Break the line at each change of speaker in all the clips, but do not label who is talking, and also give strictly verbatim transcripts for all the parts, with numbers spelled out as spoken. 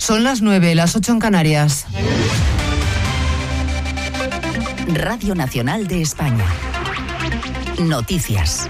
Son las nueve, las ocho en Canarias.
Radio Nacional de España. Noticias.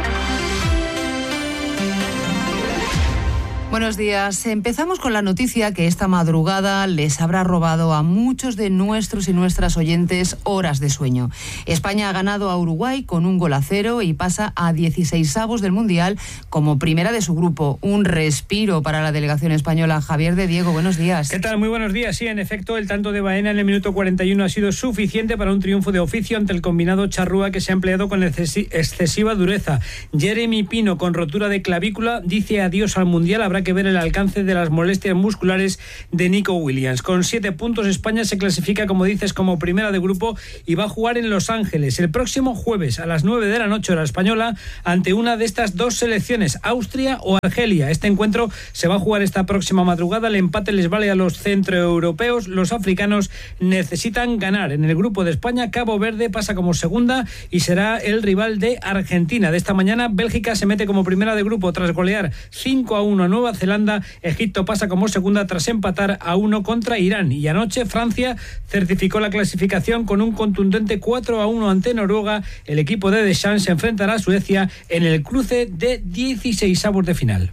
Buenos días. Empezamos con la noticia que esta madrugada les habrá robado a muchos de nuestros y nuestras oyentes horas de sueño. España ha ganado a Uruguay con un gol a cero y pasa a dieciseisavos del Mundial como primera de su grupo. Un respiro para la delegación española. Javier de Diego, buenos días.
¿Qué tal? Muy buenos días. Sí, en efecto, el tanto de Baena en el minuto cuarenta y uno ha sido suficiente para un triunfo de oficio ante el combinado charrúa que se ha empleado con excesiva dureza. Jeremy Pino, con rotura de clavícula, dice adiós al Mundial. Habrá que ver el alcance de las molestias musculares de Nico Williams. Con siete puntos, España se clasifica, como dices, como primera de grupo y va a jugar en Los Ángeles el próximo jueves a las nueve de la noche hora española ante una de estas dos selecciones, Austria o Argelia. Este encuentro se va a jugar esta próxima madrugada. El empate les vale a los centroeuropeos. Los africanos necesitan ganar. En el grupo de España, Cabo Verde pasa como segunda y será el rival de Argentina. De esta mañana, Bélgica se mete como primera de grupo tras golear cinco a uno a Nueva Zelanda. Egipto pasa como segunda tras empatar a uno contra Irán. Y anoche Francia certificó la clasificación con un contundente cuatro a uno ante Noruega. El equipo de Deschamps se enfrentará a Suecia en el cruce de dieciseisavos de final.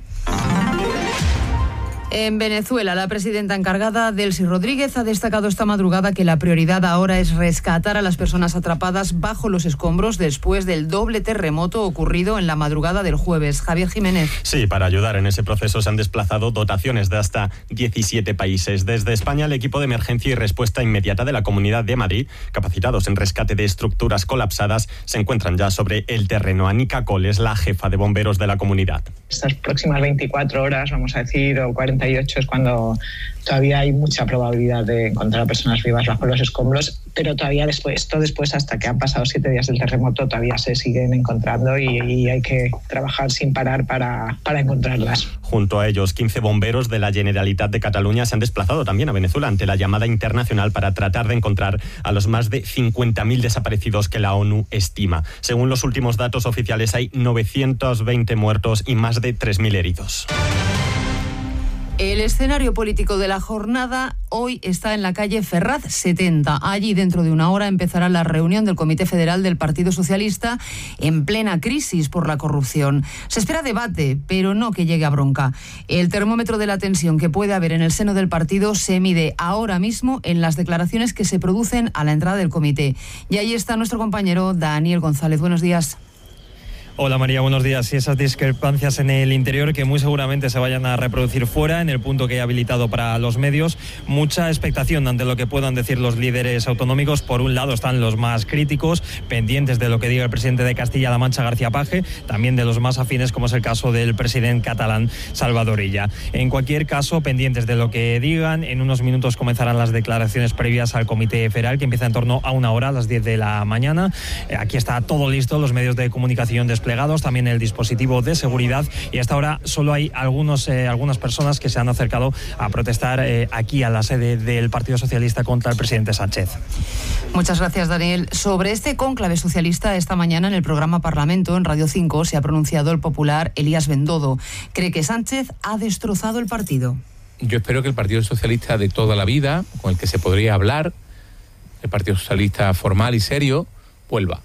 En Venezuela, la presidenta encargada, Delcy Rodríguez, ha destacado esta madrugada que la prioridad ahora es rescatar a las personas atrapadas bajo los escombros después del doble terremoto ocurrido en la madrugada del jueves. Javier Jiménez.
Sí, para ayudar en ese proceso se han desplazado dotaciones de hasta diecisiete países. Desde España, el equipo de emergencia y respuesta inmediata de la Comunidad de Madrid, capacitados en rescate de estructuras colapsadas, se encuentran ya sobre el terreno. Anica Cole es la jefa de bomberos de la comunidad.
Estas próximas veinticuatro horas, vamos a decir, o cuarenta y ocho, es cuando todavía hay mucha probabilidad de encontrar a personas vivas bajo los escombros, pero todavía después, esto después, hasta que han pasado siete días del terremoto, todavía se siguen encontrando y, y hay que trabajar sin parar para, para encontrarlas.
Junto a ellos, quince bomberos de la Generalitat de Cataluña se han desplazado también a Venezuela ante la llamada internacional para tratar de encontrar a los más de cincuenta mil desaparecidos que la ONU estima. Según los últimos datos oficiales, hay novecientos veinte muertos y más de tres mil heridos.
El escenario político de la jornada hoy está en la calle Ferraz setenta. Allí, dentro de una hora, empezará la reunión del Comité Federal del Partido Socialista en plena crisis por la corrupción. Se espera debate, pero no que llegue a bronca. El termómetro de la tensión que puede haber en el seno del partido se mide ahora mismo en las declaraciones que se producen a la entrada del comité. Y ahí está nuestro compañero Daniel González. Buenos días.
Hola María, buenos días. Y esas discrepancias en el interior que muy seguramente se vayan a reproducir fuera, en el punto que hay habilitado para los medios. Mucha expectación ante lo que puedan decir los líderes autonómicos. Por un lado están los más críticos, pendientes de lo que diga el presidente de Castilla-La Mancha, García Paje, también de los más afines, como es el caso del presidente catalán, Salvador Illa. En cualquier caso, pendientes de lo que digan. En unos minutos comenzarán las declaraciones previas al Comité Federal, que empieza en torno a una hora, a las diez de la mañana. Aquí está todo listo, los medios de comunicación desplegados, también el dispositivo de seguridad, y hasta ahora solo hay algunos, eh, algunas personas que se han acercado a protestar eh, aquí a la sede del Partido Socialista contra el presidente Sánchez.
Muchas gracias, Daniel. Sobre este cónclave socialista, esta mañana en el programa Parlamento, en Radio cinco, se ha pronunciado el popular Elías Bendodo. Cree que Sánchez ha destrozado el partido.
Yo espero que el Partido Socialista de toda la vida, con el que se podría hablar, el Partido Socialista formal y serio, vuelva.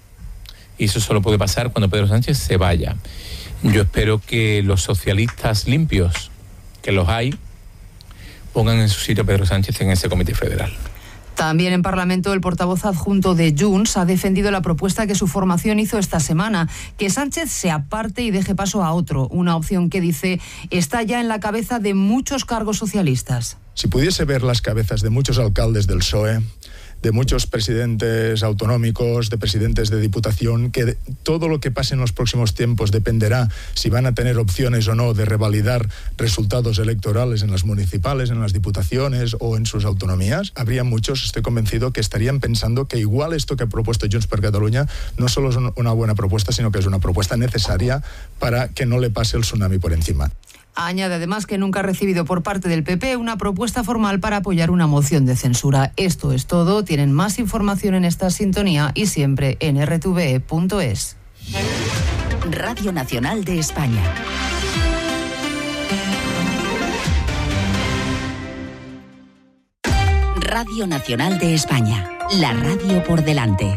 Y eso solo puede pasar cuando Pedro Sánchez se vaya. Yo espero que los socialistas limpios, que los hay, pongan en su sitio a Pedro Sánchez en ese comité federal.
También en Parlamento, el portavoz adjunto de Junts ha defendido la propuesta que su formación hizo esta semana, que Sánchez se aparte y deje paso a otro, una opción que, dice, está ya en la cabeza de muchos cargos socialistas.
Si pudiese ver las cabezas de muchos alcaldes del P S O E, de muchos presidentes autonómicos, de presidentes de diputación, que todo lo que pase en los próximos tiempos dependerá si van a tener opciones o no de revalidar resultados electorales en las municipales, en las diputaciones o en sus autonomías. Habría muchos, estoy convencido, que estarían pensando que igual esto que ha propuesto Junts per Catalunya no solo es una buena propuesta, sino que es una propuesta necesaria para que no le pase el tsunami por encima.
Añade además que nunca ha recibido por parte del P P una propuesta formal para apoyar una moción de censura. Esto es todo. Tienen más información en esta sintonía y siempre en erre te ve punto es.
Radio Nacional de España. Radio Nacional de España. La radio por delante.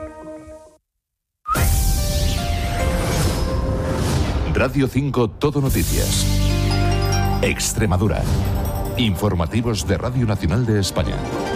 Radio cinco Todo Noticias. Extremadura. Informativos de Radio Nacional de España.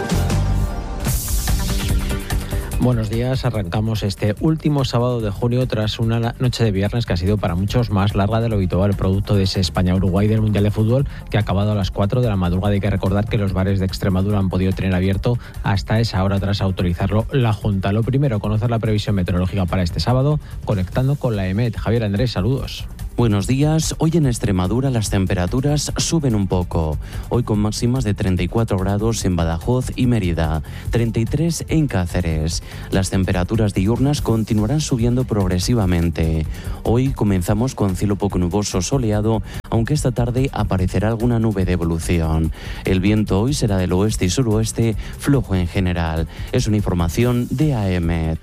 Buenos días, arrancamos este último sábado de junio tras una noche de viernes que ha sido para muchos más larga de lo habitual, producto de ese España-Uruguay del Mundial de Fútbol que ha acabado a las cuatro de la madrugada. Hay que recordar que los bares de Extremadura han podido tener abierto hasta esa hora tras autorizarlo la Junta. Lo primero, conocer la previsión meteorológica para este sábado, conectando con la EMET. Javier Andrés, saludos.
Buenos días. Hoy en Extremadura las temperaturas suben un poco. Hoy con máximas de treinta y cuatro grados en Badajoz y Mérida, treinta y tres en Cáceres. Las temperaturas diurnas continuarán subiendo progresivamente. Hoy comenzamos con cielo poco nuboso soleado, aunque esta tarde aparecerá alguna nube de evolución. El viento hoy será del oeste y suroeste, flojo en general. Es una información de AEMET.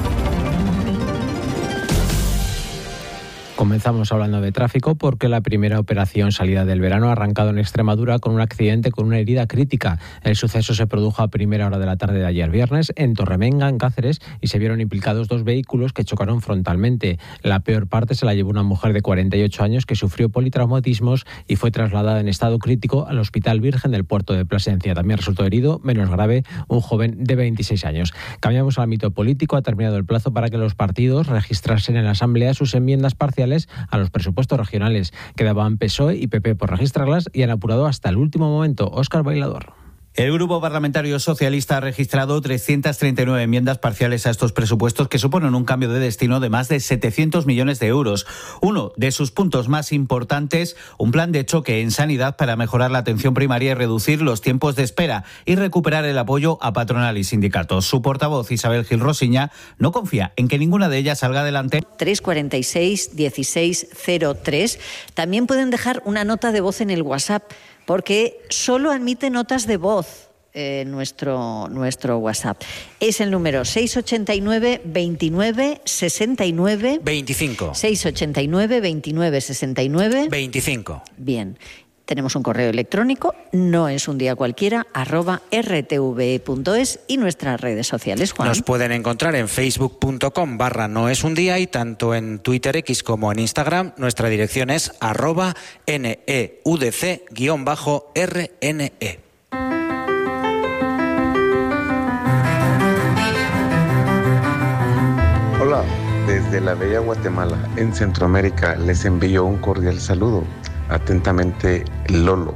Comenzamos hablando de tráfico porque la primera operación salida del verano ha arrancado en Extremadura con un accidente con una herida crítica. El suceso se produjo a primera hora de la tarde de ayer viernes en Torremenga, en Cáceres, y se vieron implicados dos vehículos que chocaron frontalmente. La peor parte se la llevó una mujer de cuarenta y ocho años que sufrió politraumatismos y fue trasladada en estado crítico al Hospital Virgen del Puerto de Plasencia. También resultó herido, menos grave, un joven de veintiséis años. Cambiamos al ámbito político. Ha terminado el plazo para que los partidos registrasen en la Asamblea sus enmiendas parciales a los presupuestos regionales. Quedaban P S O E y P P por registrarlas y han apurado hasta el último momento. Óscar Bailador.
El Grupo Parlamentario Socialista ha registrado trescientas treinta y nueve enmiendas parciales a estos presupuestos que suponen un cambio de destino de más de setecientos millones de euros. Uno de sus puntos más importantes, un plan de choque en sanidad para mejorar la atención primaria y reducir los tiempos de espera y recuperar el apoyo a patronal y sindicatos. Su portavoz, Isabel Gil Rosiña, no confía en que ninguna de ellas salga adelante.
tres cuarenta y seis dieciséis cero tres. También pueden dejar una nota de voz en el WhatsApp, porque solo admite notas de voz eh, nuestro, nuestro WhatsApp. Es el número seis ochenta y nueve veintinueve sesenta y nueve
veinticinco.
seis ochenta y nueve veintinueve sesenta y nueve
veinticinco.
Bien. Tenemos un correo electrónico, no es un día cualquiera, arroba r t v punto es, y nuestras redes sociales, Juan.
Nos pueden encontrar en facebook punto com barra no es un día y tanto en Twitter X como en Instagram. Nuestra dirección es arroba neudc guión bajo rne.
Hola, desde la bella Guatemala, en Centroamérica, les envío un cordial saludo. Atentamente, Lolo.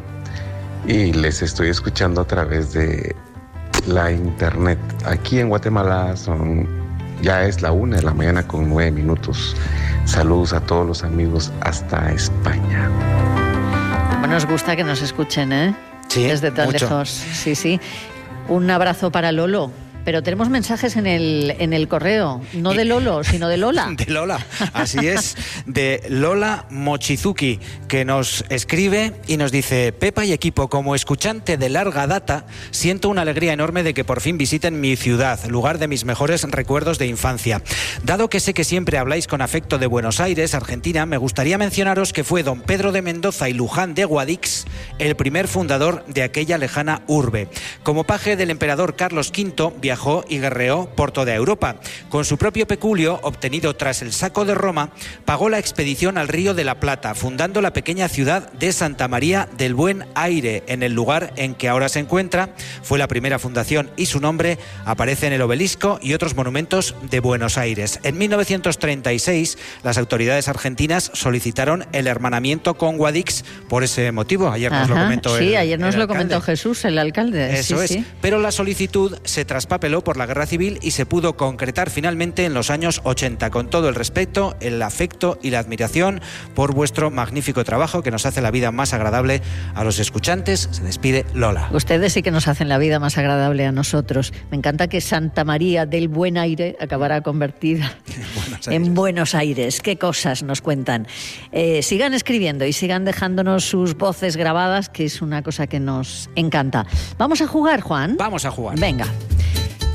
Y les estoy escuchando a través de la internet. Aquí en Guatemala son ya es la una de la mañana con nueve minutos. Saludos a todos los amigos hasta España.
Bueno, nos gusta que nos escuchen, ¿eh?
Sí,
desde tan
mucho.
lejos. Sí, sí. Un abrazo para Lolo. Pero tenemos mensajes en el, en el correo, no de Lolo, sino de Lola.
De Lola, así es, de Lola Mochizuki, que nos escribe y nos dice: Pepa y equipo, como escuchante de larga data, siento una alegría enorme de que por fin visiten mi ciudad, lugar de mis mejores recuerdos de infancia. Dado que sé que siempre habláis con afecto de Buenos Aires, Argentina, me gustaría mencionaros que fue don Pedro de Mendoza y Luján de Guadix el primer fundador de aquella lejana urbe. Como paje del emperador Carlos quinto, viajó y guerreó por toda Europa. Con su propio peculio, obtenido tras el saco de Roma, pagó la expedición al Río de la Plata, fundando la pequeña ciudad de Santa María del Buen Aire, en el lugar en que ahora se encuentra. Fue la primera fundación y su nombre aparece en el obelisco y otros monumentos de Buenos Aires. En mil novecientos treinta y seis, las autoridades argentinas solicitaron el hermanamiento con Guadix por ese motivo. Ayer nos
Ajá,
lo comentó
Sí,
el,
ayer nos
el
lo
alcalde.
comentó Jesús, el alcalde.
Eso
sí,
es,
sí.
pero la solicitud se traspapeló por la guerra civil y se pudo concretar finalmente en los años ochenta. Con todo el respeto, el afecto y la admiración por vuestro magnífico trabajo que nos hace la vida más agradable a los escuchantes, se despide Lola.
Ustedes sí que nos hacen la vida más agradable a nosotros. Me encanta que Santa María del Buen Aire acabará convertida
Buenos
en Buenos Aires. Qué cosas nos cuentan. Eh, sigan escribiendo y sigan dejándonos sus voces grabadas, que es una cosa que nos encanta. ¿Vamos a jugar, Juan?
Vamos a jugar.
Venga.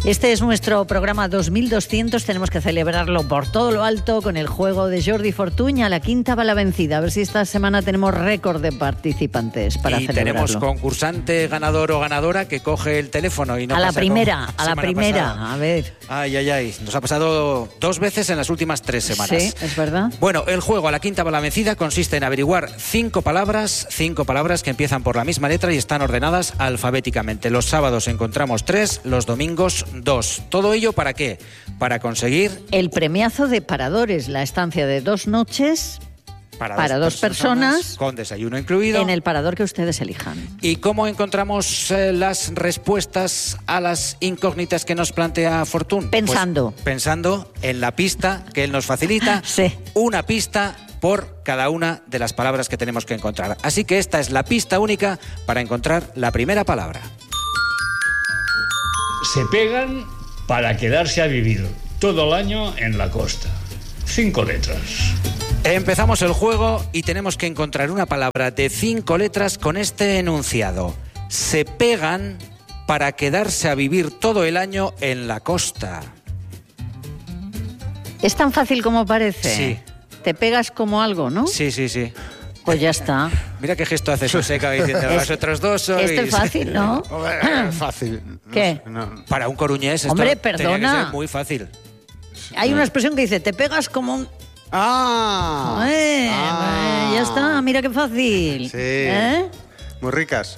Este es nuestro programa dos mil doscientos, tenemos que celebrarlo por todo lo alto con el juego de Jordi Fortuña, la quinta va la vencida. A ver si esta semana tenemos récord de participantes para
y
celebrarlo.
Tenemos concursante, ganador o ganadora que coge el teléfono y no
A la
pasa
primera,
como
a la primera,
pasada.
a ver.
Ay, ay, ay, nos ha pasado dos veces en las últimas tres semanas.
Sí, es verdad.
Bueno, el juego a la quinta va la vencida consiste en averiguar cinco palabras, cinco palabras que empiezan por la misma letra y están ordenadas alfabéticamente. Los sábados encontramos tres, los domingos dos. Todo ello ¿para qué? Para conseguir
el premiazo de Paradores, la estancia de dos noches
para,
para dos, dos personas, personas
con desayuno incluido
en el parador que ustedes elijan.
¿Y cómo encontramos eh, las respuestas a las incógnitas que nos plantea Fortún?
Pensando.
Pues, pensando en la pista que él nos facilita.
Sí.
Una pista por cada una de las palabras que tenemos que encontrar. Así que esta es la pista única para encontrar la primera palabra.
Se pegan para quedarse a vivir todo el año en la costa. Cinco letras.
Empezamos el juego y tenemos que encontrar una palabra de cinco letras con este enunciado. Se pegan para quedarse a vivir todo el año en la costa.
¿Es tan fácil como parece?
Sí.
Te pegas como algo, ¿no?
Sí, sí, sí.
Pues ya está.
Mira qué gesto hace Suseca diciendo,
Es-
vosotros dos sois...
Esto es fácil, ¿no?
Fácil.
¿Qué?
Para un coruñés esto
Hombre,
tenía que
perdona.
ser muy fácil.
Hay una expresión que dice, te pegas como un...
¡Ah!
Eh,
Ah.
eh, ya está, mira qué fácil.
Sí.
¿Eh?
Muy ricas.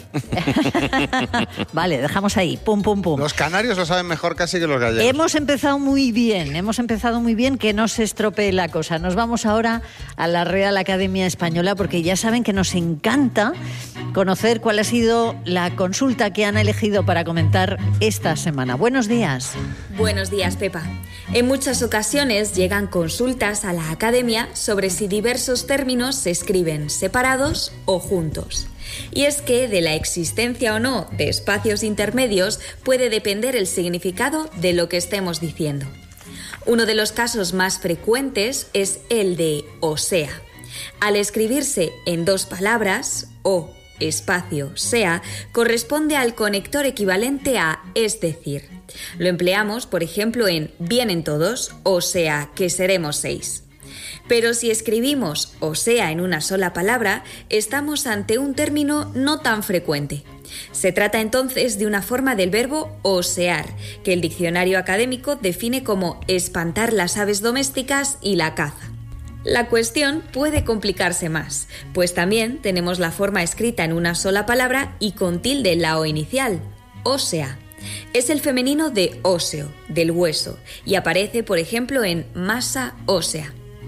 Vale, dejamos ahí, pum, pum, pum.
Los canarios lo saben mejor casi que los gallegos.
Hemos empezado muy bien, hemos empezado muy bien, que no se estropee la cosa. Nos vamos ahora a la Real Academia Española porque ya saben que nos encanta conocer cuál ha sido la consulta que han elegido para comentar esta semana. Buenos días.
Buenos días, Pepa. En muchas ocasiones llegan consultas a la academia sobre si diversos términos se escriben separados o juntos. Y es que de la existencia o no de espacios intermedios puede depender el significado de lo que estemos diciendo. Uno de los casos más frecuentes es el de o sea. Al escribirse en dos palabras, o espacio sea, corresponde al conector equivalente a es decir. Lo empleamos, por ejemplo, en vienen todos, o sea, que seremos seis. Pero si escribimos o sea en una sola palabra, estamos ante un término no tan frecuente. Se trata entonces de una forma del verbo osear, que el diccionario académico define como espantar las aves domésticas y la caza. La cuestión puede complicarse más, pues también tenemos la forma escrita en una sola palabra y con tilde en la o inicial, ósea. Es el femenino de óseo, del hueso, y aparece, por ejemplo, en masa ósea.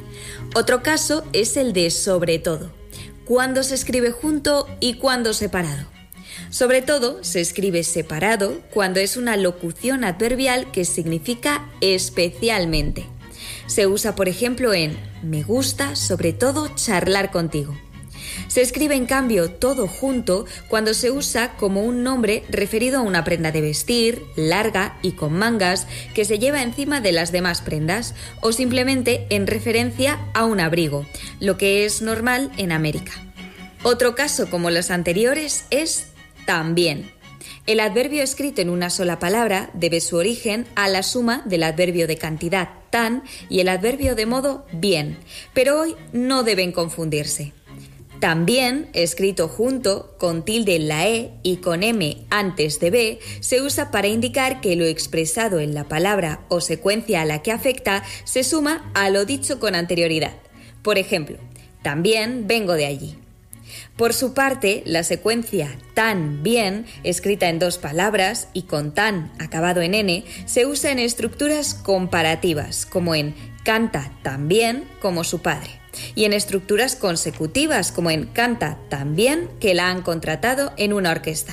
Otro caso es el de sobre todo, cuando se escribe junto y cuando separado. Sobre todo se escribe separado cuando es una locución adverbial que significa especialmente. Se usa, por ejemplo, en me gusta sobre todo charlar contigo. Se escribe, en cambio, todo junto cuando se usa como un nombre referido a una prenda de vestir, larga y con mangas, que se lleva encima de las demás prendas, o simplemente en referencia a un abrigo, lo que es normal en América. Otro caso, como los anteriores, es también. El adverbio escrito en una sola palabra debe su origen a la suma del adverbio de cantidad tan y el adverbio de modo bien, pero hoy no deben confundirse. También, escrito junto, con tilde en la E y con M antes de B, se usa para indicar que lo expresado en la palabra o secuencia a la que afecta se suma a lo dicho con anterioridad. Por ejemplo, también vengo de allí. Por su parte, la secuencia tan bien, escrita en dos palabras y con tan acabado en N, se usa en estructuras comparativas, como en canta tan bien como su padre, y en estructuras consecutivas, como en canta tan bien que la han contratado en una orquesta.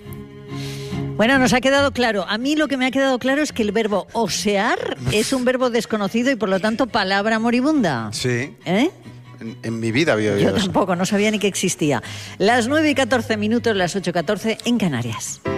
Bueno, nos ha quedado claro. A mí lo que me ha quedado claro es que el verbo osear es un verbo desconocido y por lo tanto palabra moribunda.
Sí.
¿Eh?
En, en mi vida había
Yo
oído eso.
tampoco, no sabía ni que existía. Las nueve y catorce minutos, las ocho y catorce en Canarias.